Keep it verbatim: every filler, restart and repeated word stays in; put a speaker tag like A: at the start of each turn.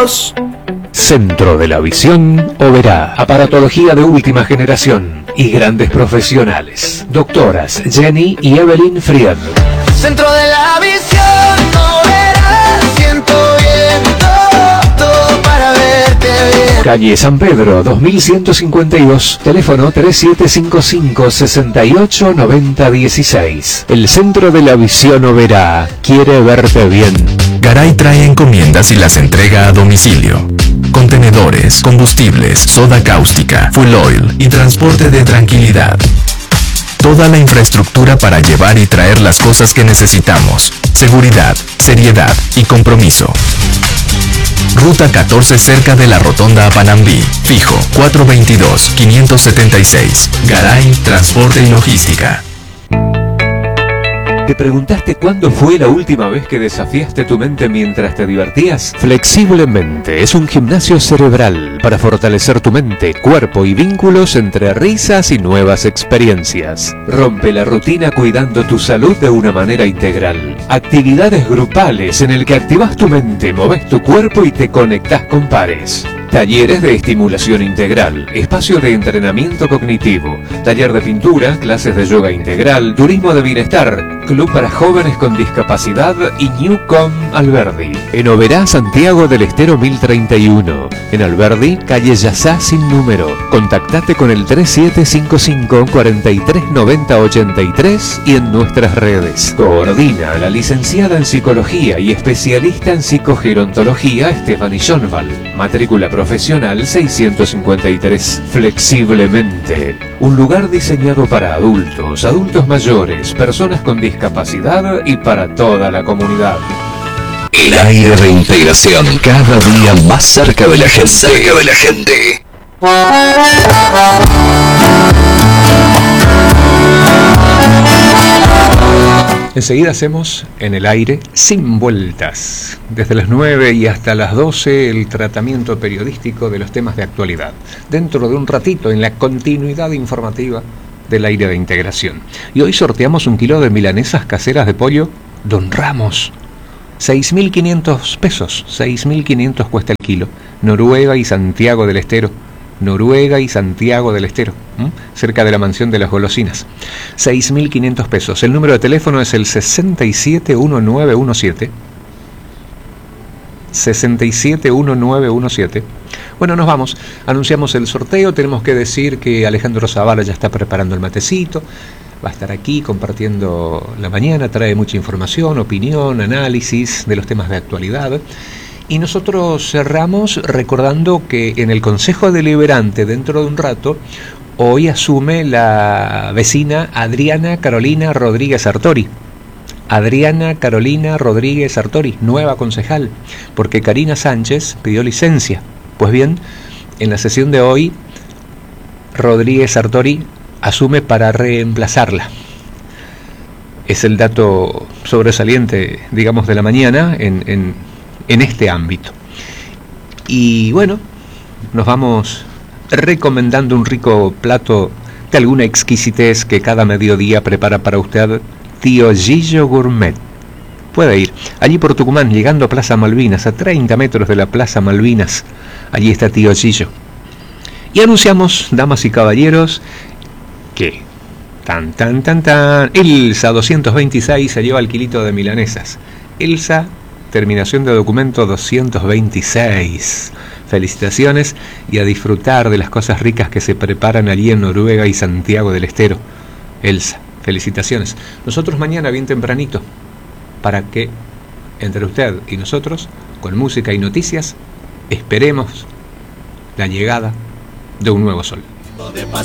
A: dos.
B: Centro de la Visión Oberá. Aparatología de última generación y grandes profesionales. Doctoras Jenny y Evelyn Fried.
A: Centro de la Visión Oberá. Siento bien todo, todo para verte bien.
B: Calle San Pedro dos mil ciento cincuenta y dos. Teléfono tres siete cinco cinco, seis ocho nueve cero uno seis. El Centro de la Visión Oberá quiere verte bien.
C: Garay trae encomiendas y las entrega a domicilio. Contenedores, combustibles, soda cáustica, fuel oil y transporte de tranquilidad. Toda la infraestructura para llevar y traer las cosas que necesitamos. Seguridad, seriedad y compromiso. Ruta catorce cerca de la Rotonda a Panambí. Fijo cuatrocientos veintidós, quinientos setenta y seis. Garay, Transporte y Logística.
B: ¿Te preguntaste cuándo fue la última vez que desafiaste tu mente mientras te divertías? Flexiblemente es un gimnasio cerebral para fortalecer tu mente, cuerpo y vínculos entre risas y nuevas experiencias. Rompe la rutina cuidando tu salud de una manera integral. Actividades grupales en el que activas tu mente, moves tu cuerpo y te conectás con pares. Talleres de estimulación integral, espacio de entrenamiento cognitivo, taller de pintura, clases de yoga integral, turismo de bienestar, club para jóvenes con discapacidad y Newcom Alberdi. En Oberá, Santiago del Estero mil treinta y uno. En Alberdi, calle Yazá sin número. Contactate con el tres siete cinco cinco, cuatro tres nueve cero ocho tres y en nuestras redes. Coordina la licenciada en Psicología y especialista en Psicogerontología Stephanie Schoenwald. Matrícula profesional seiscientos cincuenta y tres. Flexiblemente, un lugar diseñado para adultos, adultos mayores, personas con discapacidad y para toda la comunidad.
D: El aire de integración, cada día más cerca de la gente. Cerca de la gente.
B: Enseguida hacemos en el aire sin vueltas. Desde las nueve y hasta las doce el tratamiento periodístico de los temas de actualidad. Dentro de un ratito en la continuidad informativa del aire de integración. Y hoy sorteamos un kilo de milanesas caseras de pollo Don Ramos. seis mil quinientos pesos. seis mil quinientos cuesta el kilo. Noruega y Santiago del Estero. Noruega y Santiago del Estero, ¿m? cerca de la mansión de las golosinas. seis mil quinientos pesos. El número de teléfono es el sesenta y siete diecinueve diecisiete. sesenta y siete diecinueve diecisiete. Bueno, nos vamos. Anunciamos el sorteo. Tenemos que decir que Alejandro Zavala ya está preparando el matecito. Va a estar aquí compartiendo la mañana. Trae mucha información, opinión, análisis de los temas de actualidad. Y nosotros cerramos recordando que en el Consejo Deliberante, dentro de un rato, hoy asume la vecina Adriana Carolina Rodríguez Sartori. Adriana Carolina Rodríguez Sartori, nueva concejal, porque Karina Sánchez pidió licencia. Pues bien, en la sesión de hoy, Rodríguez Sartori asume para reemplazarla. Es el dato sobresaliente, digamos, de la mañana en... en en este ámbito. Y bueno, nos vamos recomendando un rico plato de alguna exquisitez que cada mediodía prepara para usted Tío Gillo Gourmet. Puede ir allí por Tucumán, llegando a Plaza Malvinas, a treinta metros de la Plaza Malvinas. Allí está Tío Gillo. Y anunciamos, damas y caballeros, que tan tan tan tan Elsa doscientos veintiséis se lleva el kilito de milanesas. Elsa, terminación de documento doscientos veintiséis. Felicitaciones y a disfrutar de las cosas ricas que se preparan allí en Noruega y Santiago del Estero. Elsa, felicitaciones. Nosotros mañana bien tempranito, para que entre usted y nosotros, con música y noticias, esperemos la llegada de un nuevo sol.